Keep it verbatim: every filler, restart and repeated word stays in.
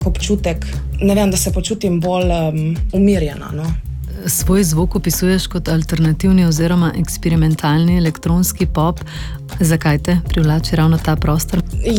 občutek, ne vem, da se počutim bolj um, umirjena, no. Svoj zvok opisuješ kot alternativni oziroma eksperimentalni elektronski pop. Zakaj te privlači ravno ta prostor?